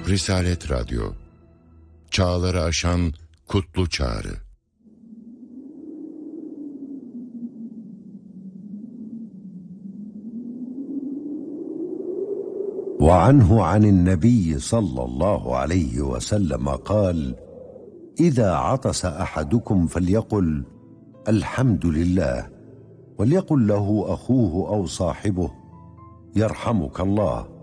Risalet Radyo, çağları aşan kutlu çağrı. وعنه عن النبي صلى الله عليه وسلم قال: إذا عطس أحدكم فليقل الحمد لله، وليقل له أخوه أو صاحبه يرحمك الله،